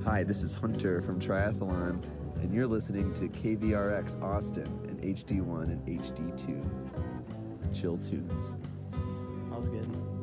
Hi, this is Hunter from Triathlon, and you're listening to KVRX Austin and HD1 and HD2. Chill tunes. That was good.